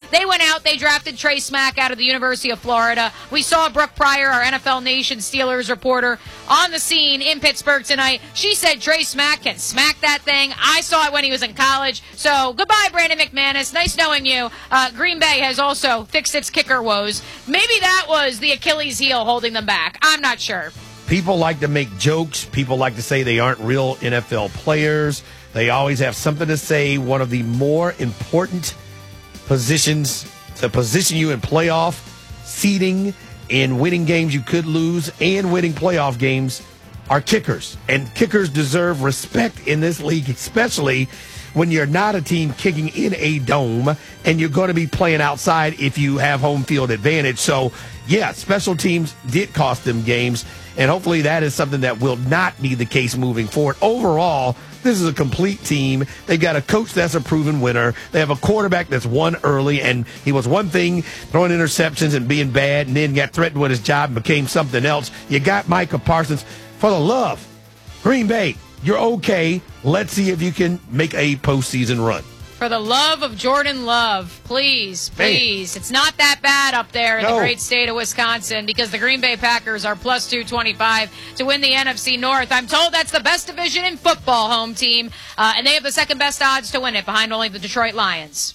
They went out, they drafted Trey Smack out of the University of Florida. We saw Brooke Pryor, our NFL Nation Steelers reporter, on the scene in Pittsburgh tonight. She said Trey Smack can smack that thing. I saw it when he was in college. So goodbye, Brandon McManus. Nice knowing you. Green Bay has also fixed its kicker woes. Maybe that was the Achilles heel holding them back. I'm not sure. People like to make jokes. People like to say they aren't real NFL players. They always have something to say. One of the more important positions to position you in playoff seeding and winning games you could lose and winning playoff games are kickers. And kickers deserve respect in this league, especially when you're not a team kicking in a dome and you're going to be playing outside if you have home field advantage. So, yeah, special teams did cost them games, and hopefully that is something that will not be the case moving forward. Overall, this is a complete team. They've got a coach that's a proven winner. They have a quarterback that's won early, and he was one thing, throwing interceptions and being bad, and then got threatened with his job and became something else. You got Micah Parsons. For the love, Green Bay, you're okay. Let's see if you can make a postseason run. For the love of Jordan Love, please. It's not that bad up there in the great state of Wisconsin, because the Green Bay Packers are plus 225 to win the NFC North. I'm told that's the best division in football, home team, and they have the second best odds to win it, behind only the Detroit Lions.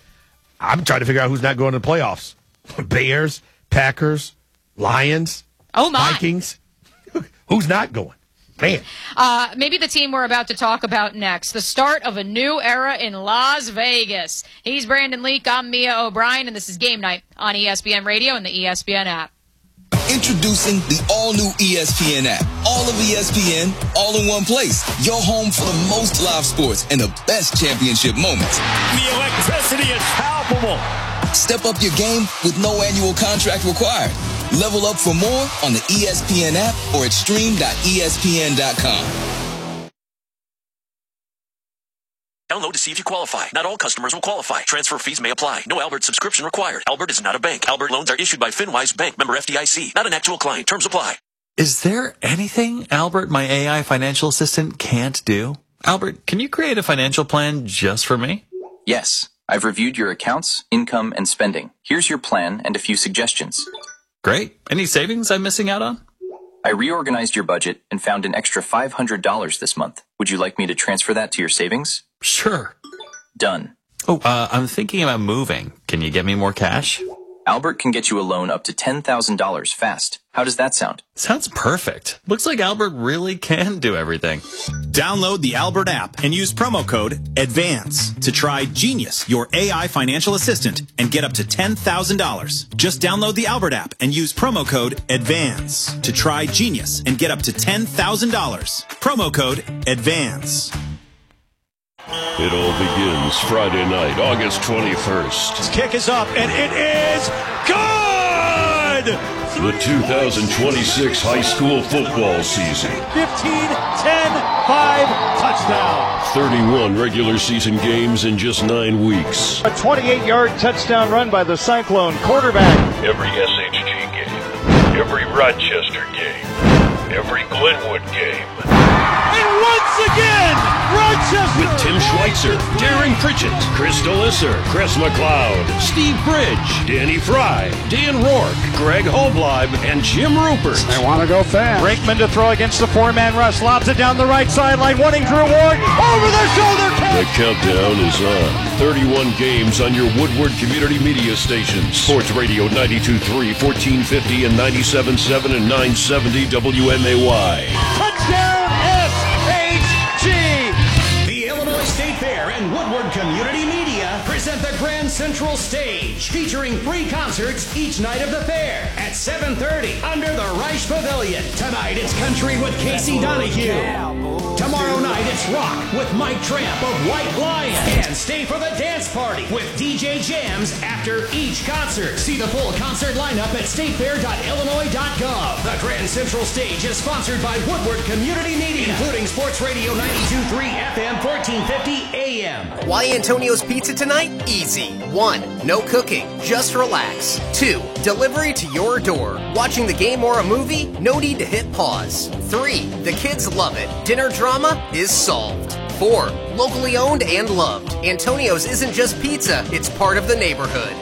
I'm trying to figure out who's not going to the playoffs. Bears, Packers, Lions, Vikings. Who's not going? Man. Maybe the team we're about to talk about next. The start of a new era in Las Vegas. He's Brandon Leak. I'm Mia O'Brien, and this is Game Night on ESPN Radio and the ESPN app. Introducing the all-new ESPN app. All of ESPN, all in one place. Your home for the most live sports and the best championship moments. The electricity is palpable. Step up your game with no annual contract required. Level up for more on the ESPN app or at stream.espn.com. Download to see if you qualify. Not all customers will qualify. Transfer fees may apply. No Albert subscription required. Albert is not a bank. Albert loans are issued by FinWise Bank, member FDIC. Not an actual client. Terms apply. Is there anything Albert, my AI financial assistant, can't do? Albert, can you create a financial plan just for me? Yes. I've reviewed your accounts, income, and spending. Here's your plan and a few suggestions. Great. Any savings I'm missing out on? I reorganized your budget and found an extra $500 this month. Would you like me to transfer that to your savings? Sure. Done. Oh, I'm thinking about moving. Can you get me more cash? Albert can get you a loan up to $10,000 fast. How does that sound? Sounds perfect. Looks like Albert really can do everything. Download the Albert app and use promo code ADVANCE to try Genius, your AI financial assistant, and get up to $10,000. Just download the Albert app and use promo code ADVANCE to try Genius and get up to $10,000. Promo code ADVANCE. It all begins Friday night, August 21st. His kick is up, and it is good! The 2026 high school football season. 15-10-5 touchdown. 31 regular season games in just 9 weeks. A 28-yard touchdown run by the Cyclone quarterback. Every SHG game, every Rochester game, every Glenwood game. And once again, Rochester! With Tim Schweitzer, Darren Pritchett, Chris Delisser, Chris McLeod, Steve Bridge, Danny Fry, Dan Rourke, Greg Hobleib, and Jim Rupert. They want to go fast. Brakeman to throw against the four-man rush. Lobs it down the right sideline. Wanting Drew Ward. Over the shoulder catch. The countdown is on. 31 games on your Woodward Community Media stations. Sports Radio 92.3, 1450, and 97.7 and 970 WMAY. Touchdown SHG! The Illinois State Fair and Woodward Community Media present the Grand Central Stage, featuring free concerts each night of the fair at 7:30 under the Reich Pavilion. Tonight it's country with Casey Donahue. Tomorrow night it's rock with Mike Tramp of White Lion. And stay for the dance party with DJ Jams after each concert. See the full concert lineup at statefair.illinois.gov. The Grand Central Stage is sponsored by Woodward Community Media, including Sports Radio 92.3 FM 1450 AM. Why Antonio's Pizza tonight? Easy. 1. No cooking. Just relax. 2. Delivery to your door. Watching the game or a movie? No need to hit pause. 3. The kids love it. Dinner drama is solved. 4. Locally owned and loved. Antonio's isn't just pizza, it's part of the neighborhood.